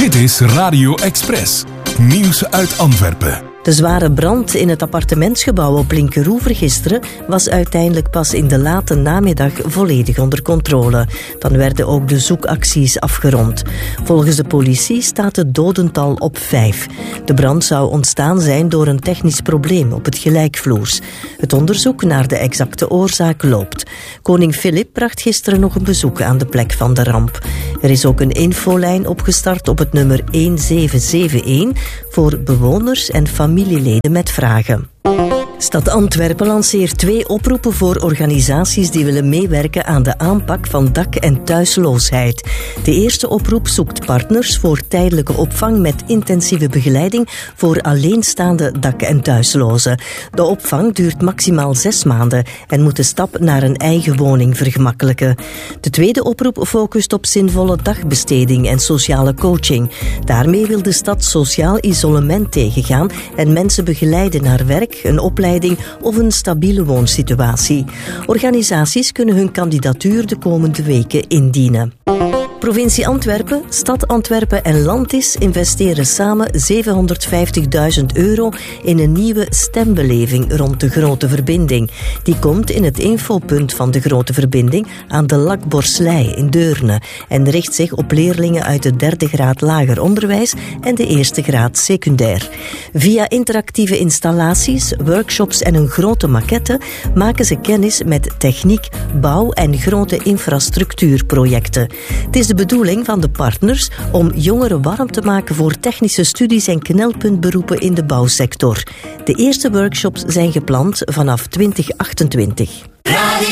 Dit is Radio Express. Nieuws uit Antwerpen. De zware brand in het appartementsgebouw op Linkeroever gisteren was uiteindelijk pas in de late namiddag volledig onder controle. Dan werden ook de zoekacties afgerond. Volgens de politie staat het dodental op 5. De brand zou ontstaan zijn door een technisch probleem op het gelijkvloers. Het onderzoek naar de exacte oorzaak loopt. Koning Filip bracht gisteren nog een bezoek aan de plek van de ramp. Er is ook een infolijn opgestart op het nummer 1771 voor bewoners en familieleden met vragen. Stad Antwerpen lanceert 2 oproepen voor organisaties die willen meewerken aan de aanpak van dak- en thuisloosheid. De eerste oproep zoekt partners voor tijdelijke opvang met intensieve begeleiding voor alleenstaande dak- en thuislozen. De opvang duurt maximaal 6 maanden en moet de stap naar een eigen woning vergemakkelijken. De tweede oproep focust op zinvolle dagbesteding en sociale coaching. Daarmee wil de stad sociaal isolement tegengaan en mensen begeleiden naar werk, een opleiding of een stabiele woonsituatie. Organisaties kunnen hun kandidatuur de komende weken indienen. Provincie Antwerpen, Stad Antwerpen en Landis investeren samen €750.000 in een nieuwe stembeleving rond de Grote Verbinding. Die komt in het infopunt van de Grote Verbinding aan de Lakborslei in Deurne en richt zich op leerlingen uit de 3e graad lager onderwijs en de 1e graad secundair. Via interactieve installaties, workshops en een grote maquette maken ze kennis met techniek, bouw en grote infrastructuurprojecten. Het is de bedoeling van de partners om jongeren warm te maken voor technische studies en knelpuntberoepen in de bouwsector. De eerste workshops zijn gepland vanaf 2028.